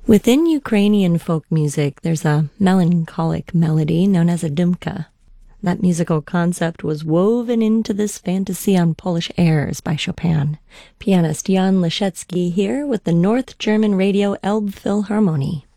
Within Ukrainian folk music, there's a melancholic melody known as a dumka. That musical concept was woven into this fantasy on Polish airs by Chopin. Pianist Jan Leszecki here with the North German Radio Elbphilharmonie.